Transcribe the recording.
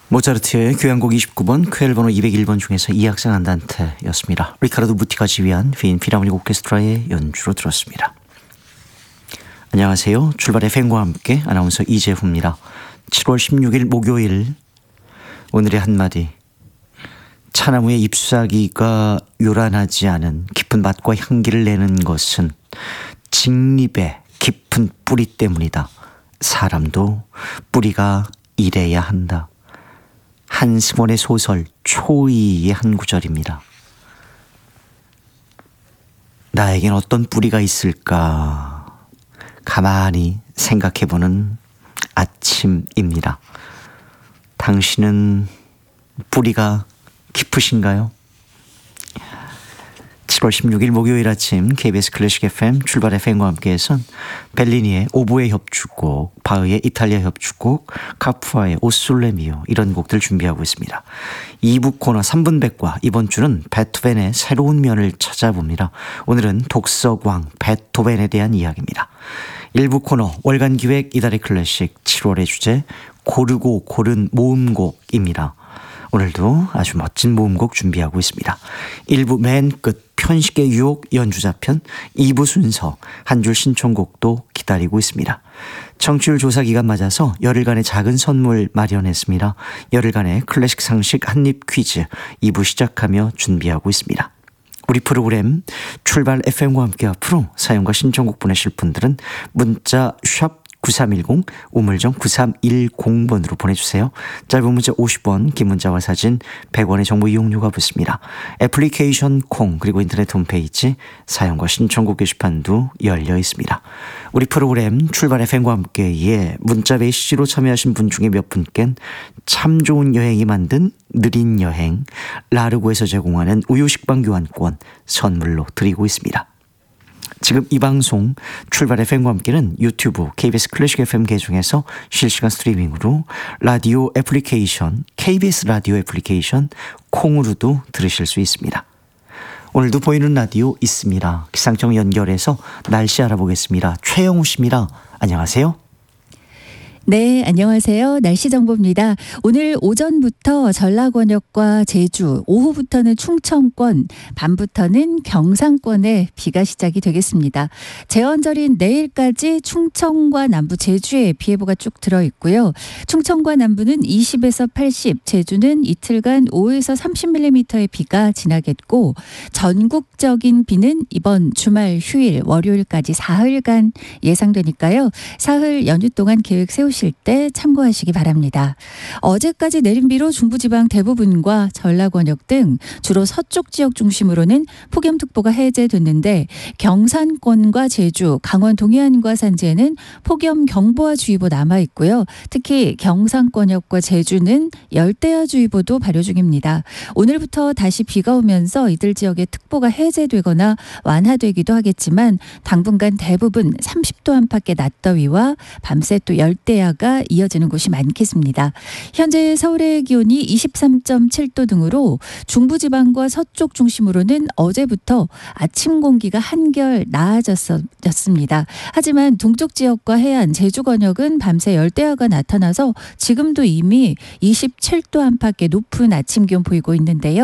모차르트의 교향곡 29번, 퀘일 번호 201번 중에서 이 악상 안단테였습니다. 리카르도 무티가 지휘한 빈 필하모닉 오케스트라의 연주로 들었습니다. 안녕하세요. 출발 FM과 함께 아나운서 이재후입니다. 7월 16일 목요일, 오늘의 한마디. 차나무의 잎사귀가 요란하지 않은 깊은 맛과 향기를 내는 것은 직립의 깊은 뿌리 때문이다. 사람도 뿌리가 이래야 한다. 한승원의 소설 초이의 한 구절입니다. 나에겐 어떤 뿌리가 있을까 가만히 생각해보는 아침입니다. 당신은 뿌리가 깊으신가요? 7월 16일 목요일 아침 KBS 클래식 FM 출발 FM과 함께해선 벨리니의 오보에 협주곡, 바흐의 이탈리아 협주곡, 카푸아의 오솔레미오 이런 곡들 준비하고 있습니다. 2부 코너 3분 백과 이번 주는 베토벤의 새로운 면을 찾아봅니다. 오늘은 독서광 베토벤에 대한 이야기입니다. 1부 코너 월간 기획 이달의 클래식 7월의 주제 고르고 고른 모음곡입니다. 오늘도 아주 멋진 모음곡 준비하고 있습니다. 1부 맨 끝 편식의 유혹 연주자편, 2부 순서 한 줄 신청곡도 기다리고 있습니다. 청취율 조사 기간 맞아서 열흘간의 작은 선물 마련했습니다. 열흘간의 클래식 상식 한입 퀴즈 2부 시작하며 준비하고 있습니다. 우리 프로그램 출발 FM과 함께 앞으로 사연과 신청곡 보내실 분들은 문자 샵 9310 우물정 9310번으로 보내주세요. 짧은 문자 50원, 긴 문자와 사진 100원의 정보 이용료가 붙습니다. 애플리케이션 콩 그리고 인터넷 홈페이지 사연과 신청곡 게시판도 열려 있습니다. 우리 프로그램 출발 FM과 함께에 문자 메시지로 참여하신 분 중에 몇 분께는 참 좋은 여행이 만든 느린 여행 라르고에서 제공하는 우유 식빵 교환권 선물로 드리고 있습니다. 지금 이 방송 출발 FM과 함께는 유튜브 KBS 클래식 FM 계정에서 실시간 스트리밍으로 라디오 애플리케이션 KBS 라디오 애플리케이션 콩으로도 들으실 수 있습니다. 오늘도 보이는 라디오 있습니다. 기상청 연결해서 날씨 알아보겠습니다. 최영우 씨입니다. 안녕하세요. 네, 안녕하세요. 날씨 정보입니다. 오늘 오전부터 전라권역과 제주, 오후부터는 충청권, 밤부터는 경상권에 비가 시작이 되겠습니다. 제헌절인 내일까지 충청과 남부 제주에 비 예보가 쭉 들어있고요. 충청과 남부는 20에서 80, 제주는 이틀간 5에서 30mm의 비가 지나겠고 전국적인 비는 이번 주말 휴일 월요일까지 사흘간 예상되니까요. 사흘 연휴 동안 계획 세우실 때 참고하시기 바랍니다. 어제까지 내린 비로 중부지방 대부분과 전라권역 등 주로 서쪽 지역 중심으로는 폭염특보가 해제됐는데 경산권과 제주, 강원 동해안과 산지에는 폭염경보와 주의보 남아있고요. 특히 경상권역과 제주는 열대야주의보도 발효 중입니다. 오늘부터 다시 비가 오면서 이들 지역에 특보가 해제되거나 완화되기도 하겠지만 당분간 대부분 30도 안팎의 낮더위와 밤새 또 열대야가 이어지는 곳이 많겠습니다. 현재 서울의 기온이 23.7도 등으로 중부지방과 서쪽 중심으로는 어제부터 아침 공기가 한결 나아졌습니다. 하지만 동쪽 지역과 해안, 제주 권역은 밤새 열대야가 나타나서 지금도 이미 27도 안팎의 높은 아침 기온 보이고 있는데요.